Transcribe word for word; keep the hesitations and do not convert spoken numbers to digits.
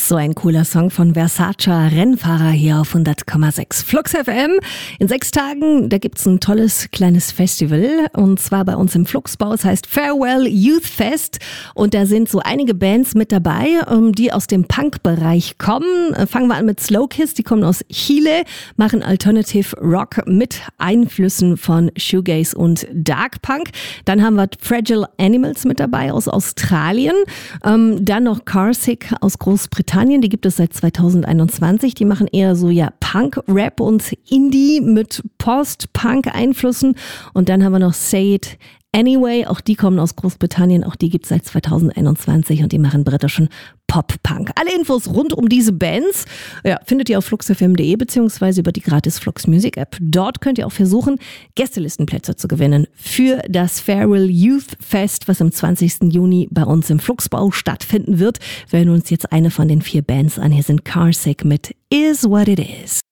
So ein cooler Song von Versace, Rennfahrer hier auf hundert Komma sechs Flux F M. In sechs Tagen, da gibt's ein tolles kleines Festival und zwar bei uns im Fluxbau. Es heißt Farewell Youth Fest und da sind so einige Bands mit dabei, die aus dem Punk-Bereich kommen. Fangen wir an mit Slow Kiss, die kommen aus Chile, machen Alternative Rock mit Einflüssen von Shoegaze und Dark Punk. Dann haben wir Fragile Animals mit dabei aus Australien. Ähm, dann noch Carsick aus Großbritannien, die gibt es seit zweitausendeinundzwanzig. Die machen eher so ja Punk, Rap und Indie mit Post-Punk-Einflüssen. Und dann haben wir noch Say It Anyway, auch die kommen aus Großbritannien, auch die gibt es seit zweitausendeinundzwanzig und die machen britischen Pop-Punk. Alle Infos rund um diese Bands ja, findet ihr auf flux f m punkt d e beziehungsweise über die gratis Flux Music App. Dort könnt ihr auch versuchen, Gästelistenplätze zu gewinnen für das Farewell Youth Fest, was am zwanzigsten Juni bei uns im Fluxbau stattfinden wird. Wir hören uns jetzt eine von den vier Bands an. Hier sind Carsick mit Is What It Is.